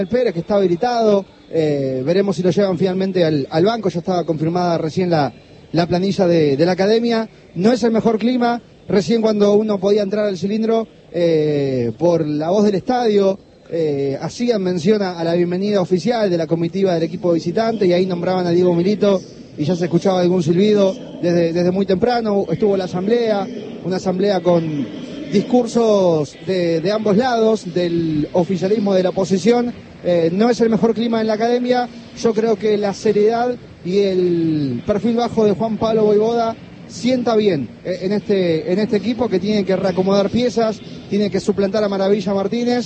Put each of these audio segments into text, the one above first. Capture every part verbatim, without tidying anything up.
Pérez, que está habilitado, eh, veremos si lo llevan finalmente al, al banco, ya estaba confirmada recién la, la planilla de, de la academia. No es el mejor clima, recién cuando uno podía entrar al cilindro, eh, por la voz del estadio, eh, hacían mención a la bienvenida oficial de la comitiva del equipo visitante y ahí nombraban a Diego Milito y ya se escuchaba algún silbido desde, desde muy temprano. Estuvo la asamblea, una asamblea con discursos de, de ambos lados, del oficialismo, de la oposición. Eh, no es el mejor clima en la academia. Yo creo que la seriedad y el perfil bajo de Juan Pablo Vojvoda sienta bien en este, en este equipo, que tiene que reacomodar piezas, tiene que suplantar a Maravilla Martínez,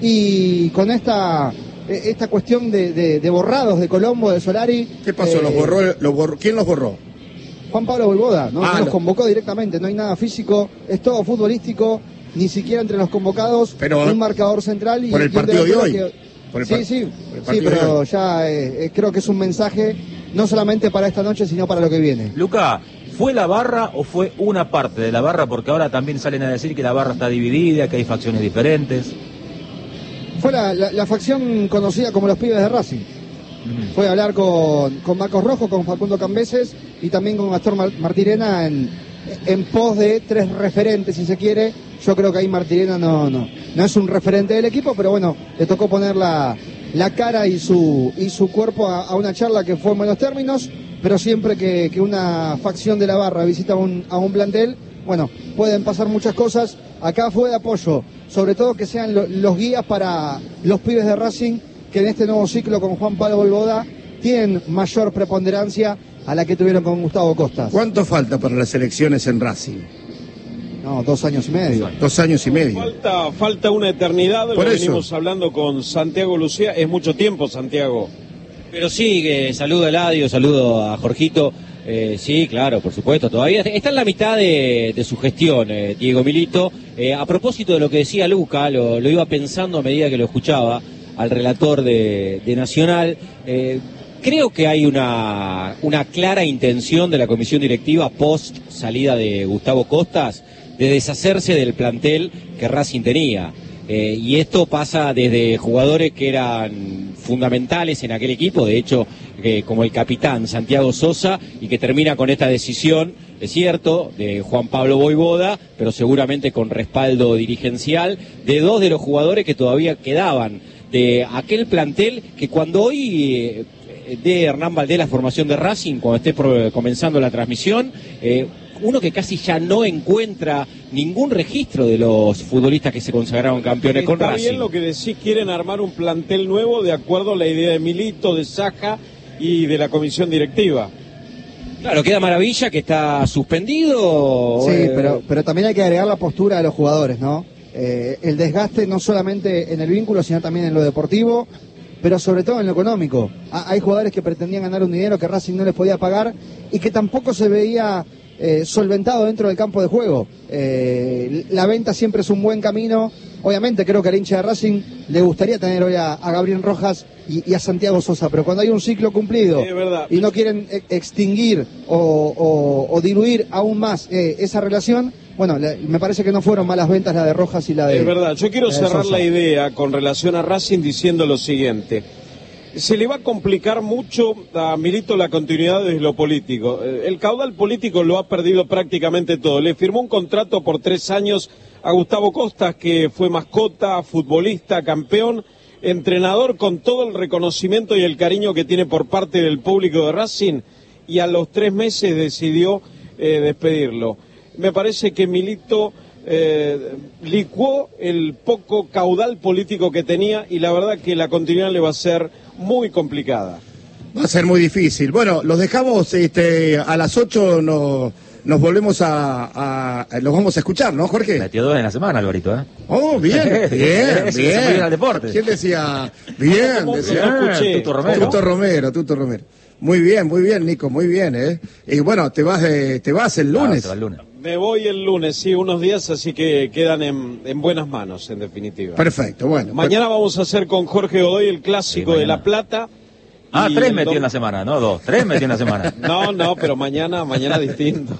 y con esta esta cuestión de, de, de borrados de Colombo, de Solari. ¿Qué pasó? Eh, ¿Los borró, los borró? ¿Quién los borró? Juan Pablo Vojvoda, ¿no? Ah, los no. convocó directamente, no hay nada físico, es todo futbolístico, ni siquiera entre los convocados, pero, un marcador central y por el partido de hoy. Que... Por el sí, par... sí, sí, pero ya eh, creo que es un mensaje no solamente para esta noche, sino para lo que viene. Luca, ¿fue la barra o fue una parte de la barra? Porque ahora también salen a decir que la barra está dividida, que hay facciones diferentes. Fue la, la, la facción conocida como los pibes de Racing. Mm. Fue a hablar con, con Marcos Rojo, con Facundo Cambeses y también con Gastón Martirena en, en pos de tres referentes, si se quiere. Yo creo que ahí Martirena no, no, no es un referente del equipo, pero bueno, le tocó poner la, la cara y su, y su cuerpo a, a una charla que fue en buenos términos, pero siempre que, que una facción de la barra visita un, a un plantel, bueno, pueden pasar muchas cosas. Acá fue de apoyo, sobre todo que sean lo, los guías para los pibes de Racing, que en este nuevo ciclo con Juan Pablo Vojvoda tienen mayor preponderancia a la que tuvieron con Gustavo Costas. ¿Cuánto falta para las elecciones en Racing? No, dos años y medio. Dos años y medio. Falta, falta una eternidad, Por lo eso. venimos hablando con Santiago Lucía, es mucho tiempo, Santiago. Pero sí, que saludo a Eladio, saludo a Jorgito. Eh, sí, claro, por supuesto, todavía está en la mitad de, de su gestión, eh, Diego Milito. Eh, a propósito de lo que decía Luca, lo, lo iba pensando a medida que lo escuchaba al relator de, de Nacional. Eh, creo que hay una, una clara intención de la comisión directiva post salida de Gustavo Costas de deshacerse del plantel que Racing tenía. Eh, y esto pasa desde jugadores que eran fundamentales en aquel equipo, de hecho, eh, como el capitán Santiago Sosa, y que termina con esta decisión, es cierto, de Juan Pablo Vojvoda, pero seguramente con respaldo dirigencial, de dos de los jugadores que todavía quedaban de aquel plantel que cuando hoy eh, de Hernán Valdés la formación de Racing, cuando esté pro, comenzando la transmisión, eh, uno que casi ya no encuentra ningún registro de los futbolistas que se consagraron campeones Está con Racing. Está bien lo que decís, quieren armar un plantel nuevo de acuerdo a la idea de Milito, de Saja y de la comisión directiva. Claro, queda Maravilla, que está suspendido. Sí, eh... pero, pero también hay que agregar la postura de los jugadores, ¿no? Eh, el desgaste no solamente en el vínculo, sino también en lo deportivo, pero sobre todo en lo económico. Ah, hay jugadores que pretendían ganar un dinero que Racing no les podía pagar y que tampoco se veía eh, solventado dentro del campo de juego. Eh, la venta siempre es un buen camino. Obviamente creo que al hincha de Racing le gustaría tener hoy a, a Gabriel Rojas y, y a Santiago Sosa, pero cuando hay un ciclo cumplido y no quieren e extinguir o, o, o diluir aún más eh, esa relación, bueno, le, me parece que no fueron malas ventas la de Rojas y la de... Es verdad, yo quiero la cerrar Sosa. la idea con relación a Racing diciendo lo siguiente. Se le va a complicar mucho a Milito la continuidad de lo político. El caudal político lo ha perdido prácticamente todo. Le firmó un contrato por tres años a Gustavo Costas, que fue mascota, futbolista, campeón, entrenador con todo el reconocimiento y el cariño que tiene por parte del público de Racing, y a los tres meses decidió eh, despedirlo. Me parece que Milito eh, licuó el poco caudal político que tenía y la verdad que la continuidad le va a ser muy complicada. Va a ser muy difícil. Bueno, los dejamos este, a las ocho, no, nos volvemos a, a... Los vamos a escuchar, ¿no, Jorge? Metió dos en la semana, Alvarito, ¿eh? Oh, bien, bien, Sí, bien. se muy al deporte. ¿Quién decía? Bien, decía. escuché. Tuto Romero. Tuto Romero, Tuto Romero. Muy bien, muy bien, Nico, muy bien, ¿eh? Y bueno, te vas, de, te vas el lunes. Ah, se va el lunes. Me voy el lunes, sí, unos días, así que quedan en, en buenas manos, en definitiva. Perfecto, bueno. Mañana vamos a hacer con Jorge Godoy el clásico Sí, de La Plata Ah, tres el metió dom- en la semana, no dos, tres metió en la semana. No, no, pero mañana, mañana distinto.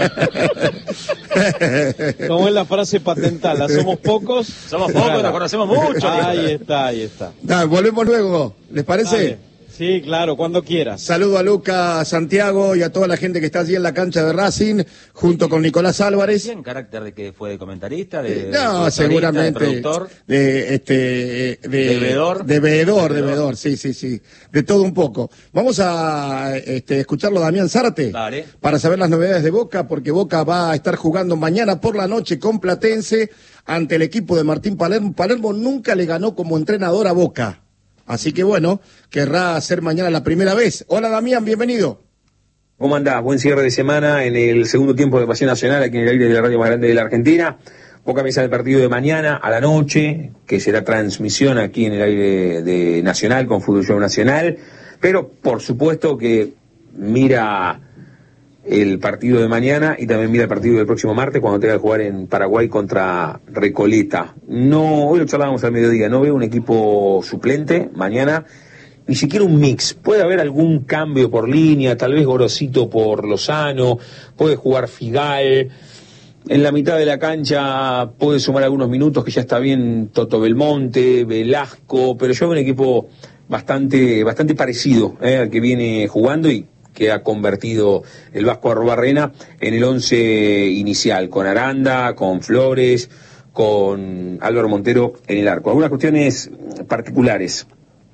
¿Cómo es la frase patentada? ¿Somos pocos? Somos pocos, nos conocemos mucho. Ahí está, ahí está. Dale, volvemos luego, ¿les parece? Dale. Sí, claro, cuando quieras. Saludo a Luca Santiago y a toda la gente que está allí en la cancha de Racing, junto con Nicolás Álvarez. ¿En carácter de que fue de comentarista? De, Eh, no, de seguramente. De productor. De, este, de, De veedor. De veedor, de De veedor, sí, sí, sí. De todo un poco. Vamos a este, escucharlo a Damián Zárate. Dale. Para saber las novedades de Boca, porque Boca va a estar jugando mañana por la noche con Platense ante el equipo de Martín Palermo. Palermo nunca le ganó como entrenador a Boca. Así que bueno, querrá ser mañana la primera vez. Hola Damián, bienvenido. ¿Cómo andás? Buen cierre de semana en el segundo tiempo de Pasión Nacional, aquí en el aire de la radio más grande de la Argentina. Boca empieza el partido de mañana a la noche, que será transmisión aquí en el aire de Nacional con Fútbol Show Nacional. Pero por supuesto que mira el partido de mañana y también mira el partido del próximo martes cuando tenga que jugar en Paraguay contra Recoleta. No, hoy lo charlábamos al mediodía, no veo un equipo suplente mañana, ni siquiera un mix. Puede haber algún cambio por línea, tal vez Gorosito por Lozano, puede jugar Figal. En la mitad de la cancha puede sumar algunos minutos, que ya está bien Toto Belmonte, Velasco, pero yo veo un equipo bastante, bastante parecido eh, al que viene jugando y que ha convertido el Vasco Arrubarrena en el once inicial, con Aranda, con Flores, con Álvaro Montero en el arco. Algunas cuestiones particulares.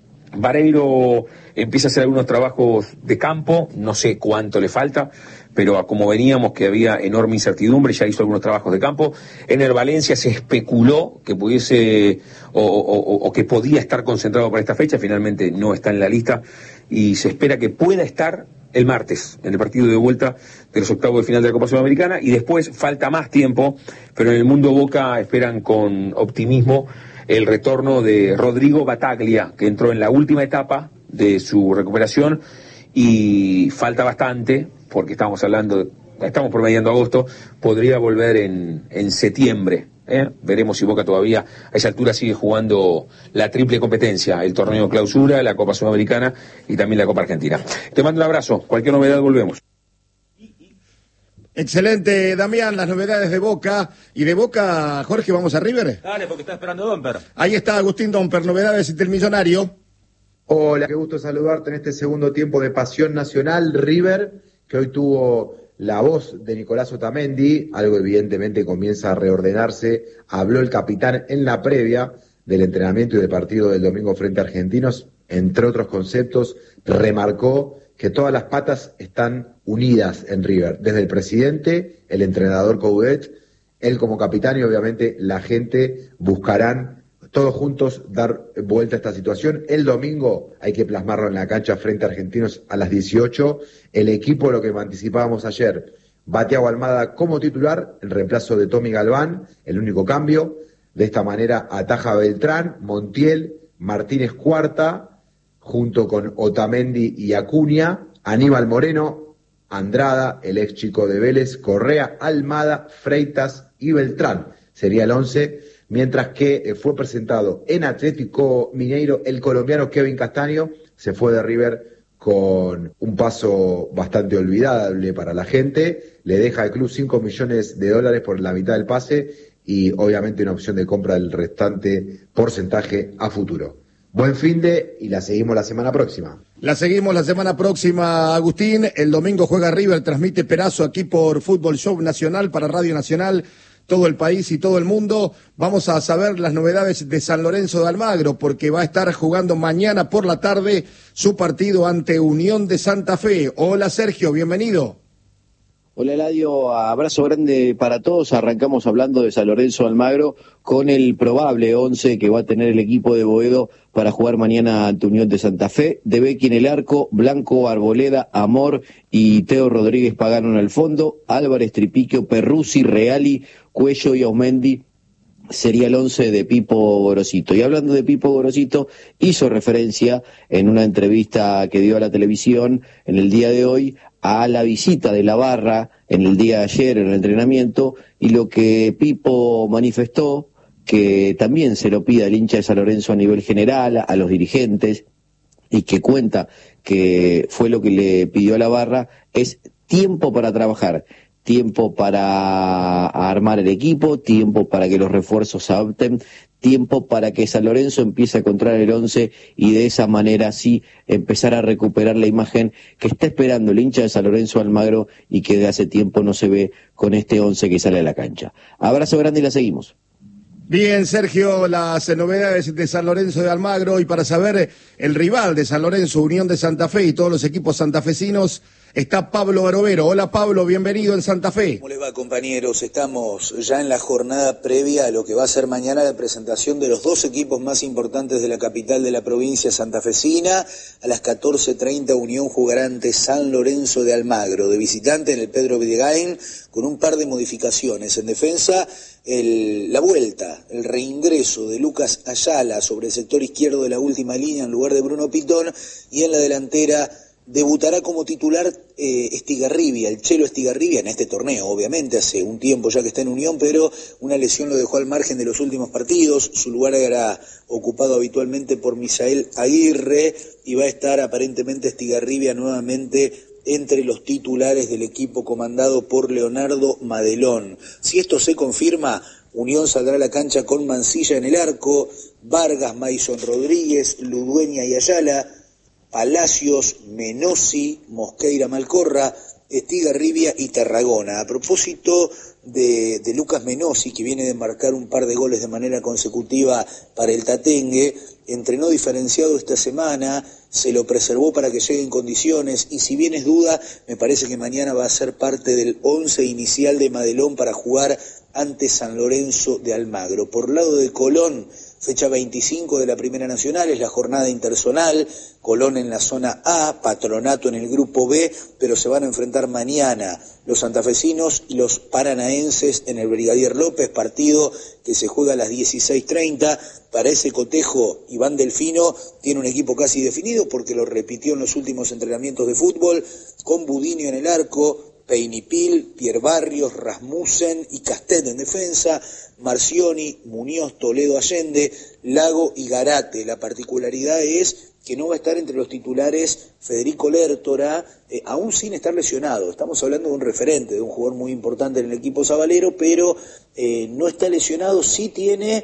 Vareiro empieza a hacer algunos trabajos de campo, no sé cuánto le falta, pero a como veníamos que había enorme incertidumbre, ya hizo algunos trabajos de campo. En el Valencia se especuló que pudiese o, o, o que podía estar concentrado para esta fecha, finalmente no está en la lista y se espera que pueda estar el martes, en el partido de vuelta de los octavos de final de la Copa Sudamericana, y después falta más tiempo, pero en el mundo Boca esperan con optimismo el retorno de Rodrigo Bataglia, que entró en la última etapa de su recuperación y falta bastante, porque estamos hablando, estamos promediando agosto, podría volver en, en septiembre. ¿eh? Veremos si Boca todavía a esa altura sigue jugando la triple competencia, el torneo clausura, la Copa Sudamericana y también la Copa Argentina. Te mando un abrazo, cualquier novedad volvemos. Excelente, Damián, las novedades de Boca. Y de Boca, Jorge, ¿vamos a River? Dale, porque está esperando Domper. Ahí está Agustín Domper, novedades del Millonario. Hola, qué gusto saludarte en este segundo tiempo de Pasión Nacional. River, que hoy tuvo la voz de Nicolás Otamendi, algo evidentemente comienza a reordenarse. Habló el capitán en la previa del entrenamiento y del partido del domingo frente a Argentinos, entre otros conceptos, remarcó que todas las patas están unidas en River, desde el presidente, el entrenador Coudet, él como capitán y obviamente la gente buscarán todos juntos dar vuelta a esta situación. El domingo hay que plasmarlo en la cancha frente a Argentinos a las dieciocho. El equipo, lo que anticipábamos ayer, Thiago Almada como titular, en reemplazo de Tommy Galván, el único cambio. De esta manera ataja Beltrán, Montiel, Martínez Cuarta, junto con Otamendi y Acuña, Aníbal Moreno, Andrada, el ex chico de Vélez, Correa, Almada, Freitas y Beltrán. Sería el once, mientras que eh, fue presentado en Atlético Mineiro el colombiano Kevin Castaño, se fue de River con un paso bastante olvidable para la gente, le deja al club cinco millones de dólares por la mitad del pase y obviamente una opción de compra del restante porcentaje a futuro. Buen fin de y la seguimos la semana próxima. La seguimos la semana próxima, Agustín. El domingo juega River, transmite Perazo aquí por Fútbol Show Nacional para Radio Nacional, todo el país y todo el mundo. Vamos a saber las novedades de San Lorenzo de Almagro, porque va a estar jugando mañana por la tarde su partido ante Unión de Santa Fe. Hola Sergio, bienvenido. Hola Eladio, abrazo grande para todos. Arrancamos hablando de San Lorenzo de Almagro con el probable once que va a tener el equipo de Boedo para jugar mañana ante Unión de Santa Fe. De Becky en el arco, Blanco, Arboleda, Amor y Teo Rodríguez Pagano en el fondo, Álvarez, Tripiquio, Perruzzi, Reali, Cuello y Aumendi. Sería el once de Pipo Gorosito. Y hablando de Pipo Gorosito, hizo referencia en una entrevista que dio a la televisión en el día de hoy a la visita de la barra en el día de ayer en el entrenamiento, y lo que Pipo manifestó, que también se lo pide al hincha de San Lorenzo a nivel general, a los dirigentes, y que cuenta que fue lo que le pidió a la barra, es tiempo para trabajar, tiempo para armar el equipo, tiempo para que los refuerzos se adapten, tiempo para que San Lorenzo empiece a encontrar el once y de esa manera sí empezar a recuperar la imagen que está esperando el hincha de San Lorenzo Almagro y que de hace tiempo no se ve con este once que sale a la cancha. Abrazo grande y la seguimos. Bien, Sergio, las novedades de San Lorenzo de Almagro, y para saber el rival de San Lorenzo, Unión de Santa Fe y todos los equipos santafesinos, está Pablo Barovero. Hola Pablo, bienvenido en Santa Fe. ¿Cómo les va, compañeros? Estamos ya en la jornada previa a lo que va a ser mañana la presentación de los dos equipos más importantes de la capital de la provincia santafesina. A las catorce treinta Unión jugará ante San Lorenzo de Almagro, de visitante en el Pedro Videgain, con un par de modificaciones. En defensa, el, la vuelta, el reingreso de Lucas Ayala sobre el sector izquierdo de la última línea en lugar de Bruno Pitón, y en la delantera debutará como titular eh, Estigarribia, el Chelo Estigarribia, en este torneo, obviamente, hace un tiempo ya que está en Unión, pero una lesión lo dejó al margen de los últimos partidos. Su lugar era ocupado habitualmente por Misael Aguirre, y va a estar aparentemente Estigarribia nuevamente entre los titulares del equipo comandado por Leonardo Madelón. Si esto se confirma, Unión saldrá a la cancha con Mancilla en el arco, Vargas, Maison Rodríguez, Ludueña y Ayala, Palacios, Menossi, Mosqueira, Malcorra, Estigarribia y Tarragona. A propósito de, de Lucas Menossi, que viene de marcar un par de goles de manera consecutiva para el Tatengue, entrenó diferenciado esta semana, se lo preservó para que llegue en condiciones, y si bien es duda, me parece que mañana va a ser parte del once inicial de Madelón para jugar ante San Lorenzo de Almagro. Por lado de Colón, fecha veinticinco de la Primera Nacional, es la jornada interzonal, Colón en la zona A, Patronato en el grupo B, pero se van a enfrentar mañana los santafesinos y los paranaenses en el Brigadier López, partido que se juega a las dieciséis treinta. Para ese cotejo, Iván Delfino tiene un equipo casi definido porque lo repitió en los últimos entrenamientos de fútbol, con Budinio en el arco, Peinipil, Pierre Barrios, Rasmussen y Castet en defensa, Marcioni, Muñoz, Toledo, Allende, Lago y Garate. La particularidad es que no va a estar entre los titulares Federico Lertora, eh, aún sin estar lesionado. Estamos hablando de un referente, de un jugador muy importante en el equipo sabalero, pero eh, no está lesionado. Sí tiene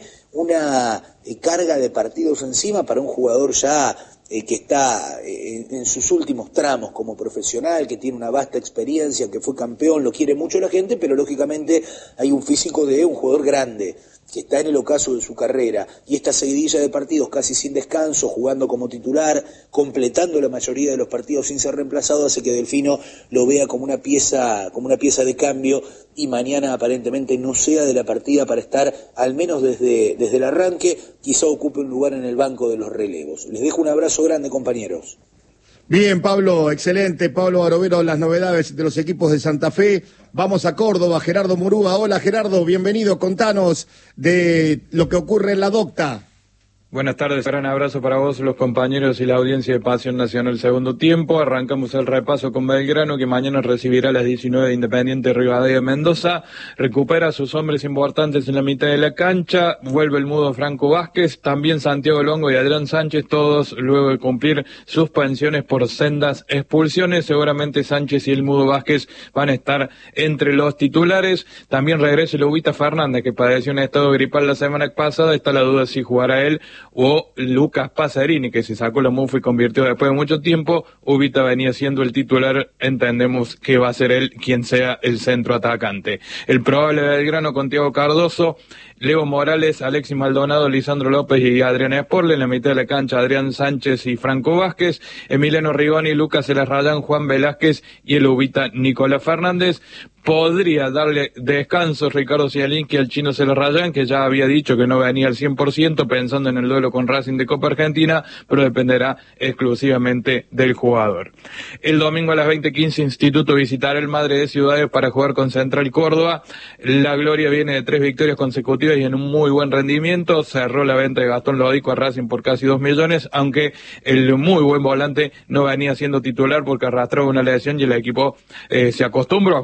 una eh, carga de partidos encima para un jugador ya eh, que está eh, en sus últimos tramos como profesional, que tiene una vasta experiencia, que fue campeón, lo quiere mucho la gente, pero lógicamente hay un físico de un jugador grande, que está en el ocaso de su carrera, y esta seguidilla de partidos casi sin descanso, jugando como titular, completando la mayoría de los partidos sin ser reemplazado, hace que Delfino lo vea como una pieza, como una pieza de cambio, y mañana aparentemente no sea de la partida para estar, al menos desde, desde el arranque, quizá ocupe un lugar en el banco de los relevos. Les dejo un abrazo grande, compañeros. Bien, Pablo, excelente. Pablo Barovero, las novedades de los equipos de Santa Fe. Vamos a Córdoba, Gerardo Murúa. Hola, Gerardo, bienvenido. Contanos de lo que ocurre en la Docta. Buenas tardes, gran abrazo para vos, los compañeros y la audiencia de Pasión Nacional Segundo Tiempo. Arrancamos el repaso con Belgrano, que mañana recibirá a las diecinueve de Independiente Rivadavia de Mendoza. Recupera a sus hombres importantes en la mitad de la cancha. Vuelve el mudo Franco Vázquez, también Santiago Longo y Adrián Sánchez, todos luego de cumplir suspensiones por sendas expulsiones. Seguramente Sánchez y el mudo Vázquez van a estar entre los titulares. También regresa el Ubita Fernández, que padeció un estado gripal la semana pasada. Está la duda si jugará él o Lucas Pasarini, que se sacó la mufa y convirtió después de mucho tiempo. Ubita venía siendo el titular, entendemos que va a ser él quien sea el centro atacante. El probable Belgrano con Thiago Cardoso, Leo Morales, Alexis Maldonado, Lisandro López y Adrián Esporle. En la mitad de la cancha, Adrián Sánchez y Franco Vázquez, Emiliano Rigoni, Lucas Elarrayán, Juan Velázquez y el Ubita Nicolás Fernández. Podría darle descanso Ricardo Zielinski al chino Celarrayán, que ya había dicho que no venía al cien por ciento pensando en el duelo con Racing de Copa Argentina, pero dependerá exclusivamente del jugador. El domingo a las veinte quince, Instituto visitará el Madre de Ciudades para jugar con Central Córdoba. La gloria viene de tres victorias consecutivas y en un muy buen rendimiento. Cerró la venta de Gastón Lodico a Racing por casi dos millones, aunque el muy buen volante no venía siendo titular porque arrastraba una lesión y el equipo eh, se acostumbró a jugar sin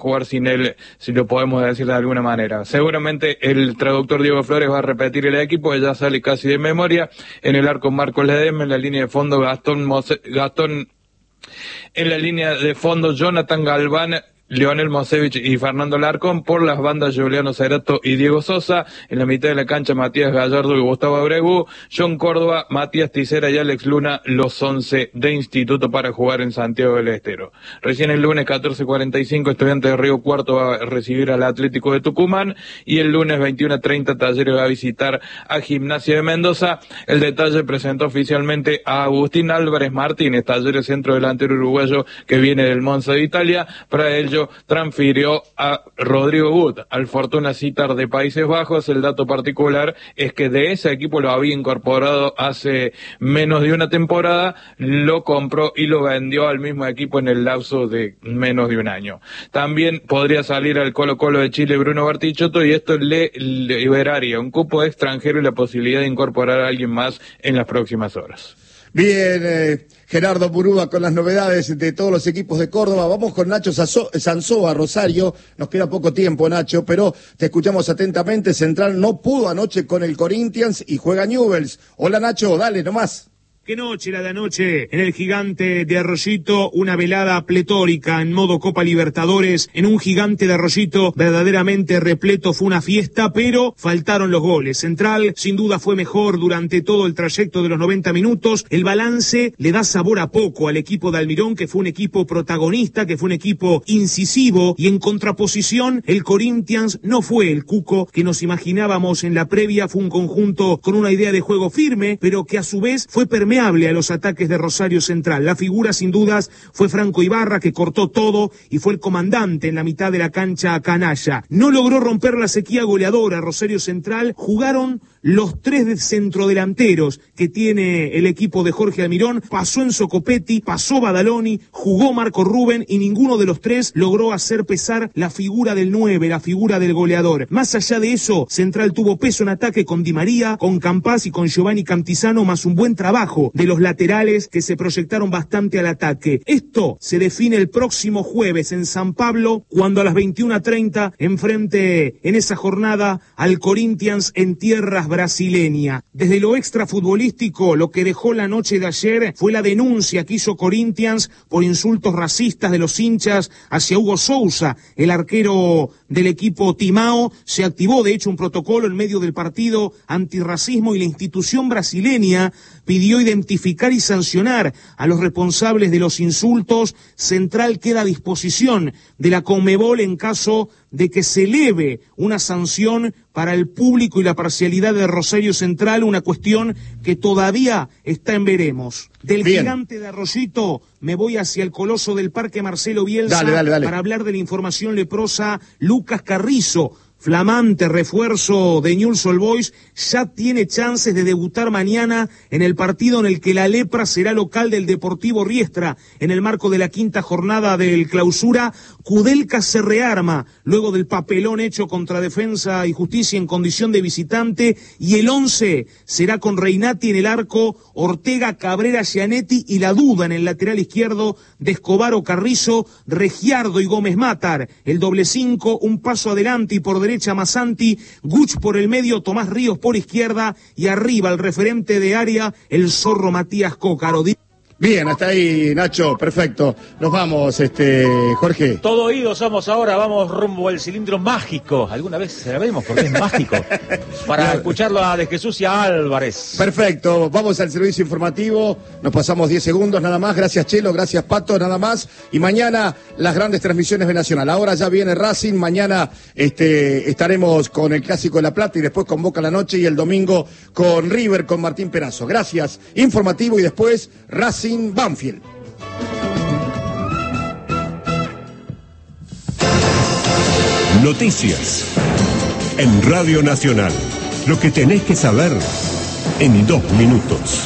el, si lo podemos decir de alguna manera. Seguramente el traductor Diego Flores va a repetir el equipo, que ya sale casi de memoria. En el arco Marcos Ledesma, en la línea de fondo Gastón Mose, Gastón, en la línea de fondo Jonathan Galván, Leonel Mosevich y Fernando Larcón. Por las bandas Juliano Cerato y Diego Sosa. En la mitad de la cancha Matías Gallardo y Gustavo Abregu. John Córdoba, Matías Ticera y Alex Luna, los once de Instituto para jugar en Santiago del Estero. Recién el lunes catorce cuarenta y cinco Estudiantes de Río Cuarto va a recibir al Atlético de Tucumán, y el lunes veintiuno treinta Talleres va a visitar a Gimnasia de Mendoza. El detalle presentó oficialmente a Agustín Álvarez Martínez, Talleres centro delantero uruguayo que viene del Monza de Italia. Para ello transfirió a Rodrigo Gut al Fortuna Sittard de Países Bajos. El dato particular es que de ese equipo lo había incorporado hace menos de una temporada, lo compró y lo vendió al mismo equipo en el lapso de menos de un año. También podría salir al Colo Colo de Chile Bruno Bartichotto, y esto le liberaría un cupo de extranjero y la posibilidad de incorporar a alguien más en las próximas horas. Bien, eh, Gerardo Burúa con las novedades de todos los equipos de Córdoba. Vamos con Nacho Sanzoa, Rosario. Nos queda poco tiempo, Nacho, pero te escuchamos atentamente. Central no pudo anoche con el Corinthians y juega Newell's. Hola, Nacho, dale nomás. Qué noche la de anoche en el Gigante de Arroyito, una velada pletórica en modo Copa Libertadores, en un Gigante de Arroyito verdaderamente repleto. Fue una fiesta, pero faltaron los goles. Central sin duda fue mejor durante todo el trayecto de los noventa minutos. El balance le da sabor a poco al equipo de Almirón, que fue un equipo protagonista, que fue un equipo incisivo, y en contraposición el Corinthians no fue el Cuco que nos imaginábamos en la previa. Fue un conjunto con una idea de juego firme, pero que a su vez fue permeable a los ataques de Rosario Central. La figura sin dudas fue Franco Ibarra, que cortó todo y fue el comandante en la mitad de la cancha canalla. No logró romper la sequía goleadora Rosario Central. Jugaron los tres centrodelanteros que tiene el equipo de Jorge Almirón. Pasó Enzo Copetti, pasó Badaloni, jugó Marco Rubén, y ninguno de los tres logró hacer pesar la figura del nueve, la figura del goleador. Más allá de eso, Central tuvo peso en ataque con Di María, con Campás y con Giovanni Cantizano, más un buen trabajo de los laterales que se proyectaron bastante al ataque. Esto se define el próximo jueves en San Pablo, cuando a las veintiuna treinta enfrente en esa jornada al Corinthians en tierras brasileña. Desde lo extrafutbolístico, lo que dejó la noche de ayer fue la denuncia que hizo Corinthians por insultos racistas de los hinchas hacia Hugo Sousa, el arquero del equipo Timao. Se activó de hecho un protocolo en medio del partido antirracismo, y la institución brasileña pidió identificar y sancionar a los responsables de los insultos. Central queda a disposición de la Conmebol en caso de que se eleve una sanción para el público y la parcialidad de Rosario Central, una cuestión que todavía está en veremos. Del Bien. Gigante de Arroyito me voy hacia el Coloso del Parque Marcelo Bielsa dale, dale, dale. para hablar de la información leprosa. Lucas Carrizo, flamante refuerzo de Newell's Old Boys, ya tiene chances de debutar mañana en el partido en el que la Lepra será local del Deportivo Riestra en el marco de la quinta jornada del Clausura. Kudelka se rearma luego del papelón hecho contra Defensa y Justicia en condición de visitante, y el once será con Reinati en el arco, Ortega, Cabrera, Gianetti, y la duda en el lateral izquierdo de Escobar o Carrizo, Regiardo y Gómez Matar. El doble cinco, un paso adelante y por derecha derecha Masanti, Guch por el medio, Tomás Ríos por izquierda, y arriba el referente de área, el zorro Matías Cócaro. Bien, hasta ahí, Nacho, perfecto. Nos vamos, este, Jorge. Todo oídos somos ahora, vamos rumbo al cilindro mágico. Alguna vez se la vemos porque es mágico. Para escucharlo a De Jesús y a Álvarez. Perfecto, vamos al servicio informativo. Nos pasamos diez segundos nada más. Gracias, Chelo, gracias, Pato, nada más. Y mañana las grandes transmisiones de Nacional. Ahora ya viene Racing, mañana este, estaremos con el Clásico de La Plata y después con Boca la noche, y el domingo con River, con Martín Perazo. Gracias, informativo, y después Racing Banfield. Noticias en Radio Nacional. Lo que tenés que saber en dos minutos.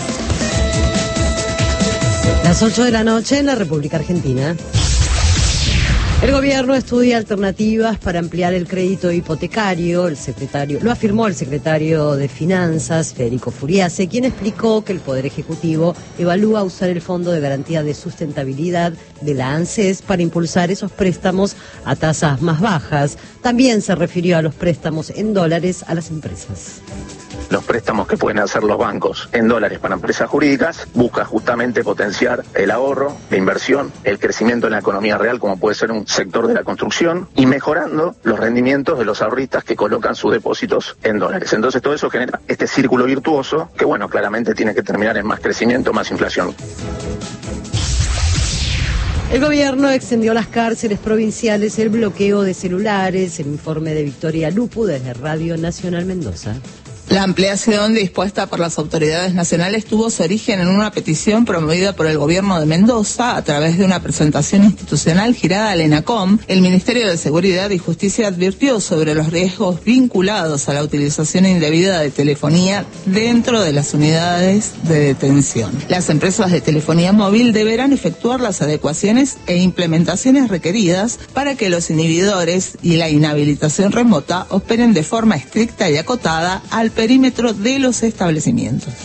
Las ocho de la noche en la República Argentina. El gobierno estudia alternativas para ampliar el crédito hipotecario. El secretario, lo afirmó el secretario de Finanzas, Federico Furiase, quien explicó que el Poder Ejecutivo evalúa usar el Fondo de Garantía de Sustentabilidad de la ANSES para impulsar esos préstamos a tasas más bajas. También se refirió a los préstamos en dólares a las empresas. Los préstamos que pueden hacer los bancos en dólares para empresas jurídicas busca justamente potenciar el ahorro, la inversión, el crecimiento en la economía real, como puede ser un sector de la construcción, y mejorando los rendimientos de los ahorristas que colocan sus depósitos en dólares. Entonces todo eso genera este círculo virtuoso que, bueno, claramente tiene que terminar en más crecimiento, más inflación. El gobierno extendió a las cárceles provinciales el bloqueo de celulares. El informe de Victoria Lupu desde Radio Nacional Mendoza. La ampliación dispuesta por las autoridades nacionales tuvo su origen en una petición promovida por el gobierno de Mendoza a través de una presentación institucional girada al ENACOM. El Ministerio de Seguridad y Justicia advirtió sobre los riesgos vinculados a la utilización indebida de telefonía dentro de las unidades de detención. Las empresas de telefonía móvil deberán efectuar las adecuaciones e implementaciones requeridas para que los inhibidores y la inhabilitación remota operen de forma estricta y acotada al perímetro de los establecimientos.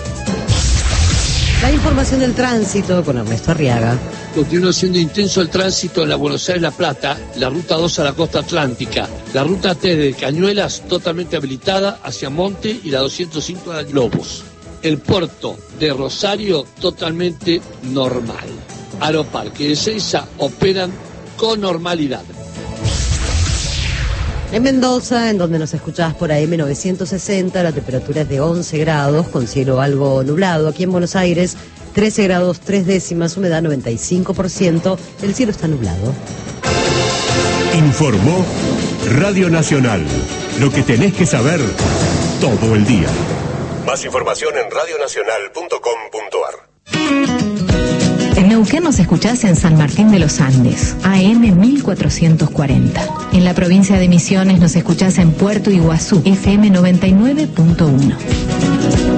La información del tránsito con Ernesto Arriaga. Continúa siendo intenso el tránsito en la Buenos Aires-La Plata, la ruta dos a la costa atlántica, la ruta tres de Cañuelas totalmente habilitada hacia Monte y la doscientos cinco a Lobos. El puerto de Rosario totalmente normal. Aeroparque y Ezeiza operan con normalidad. En Mendoza, en donde nos escuchabas por A M novecientos sesenta, la temperatura es de once grados, con cielo algo nublado. Aquí en Buenos Aires, trece grados tres décimas, humedad noventa y cinco por ciento, el cielo está nublado. Informó Radio Nacional, lo que tenés que saber todo el día. Más información en radio nacional punto com punto a r. En Neuquén nos escuchás en San Martín de los Andes, A M mil cuatrocientos cuarenta. En la provincia de Misiones nos escuchás en Puerto Iguazú, F M noventa y nueve punto uno.